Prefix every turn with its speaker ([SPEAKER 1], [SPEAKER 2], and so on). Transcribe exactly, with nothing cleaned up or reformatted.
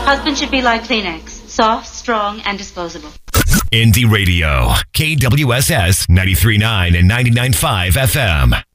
[SPEAKER 1] Husband should be like Kleenex. Soft, strong, and disposable.
[SPEAKER 2] Indie Radio. K W S S ninety-three point nine and ninety-nine point five F M.